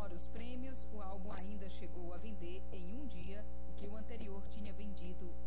Fora os prêmios, o álbum ainda chegou a vender em um dia o que o anterior tinha vendido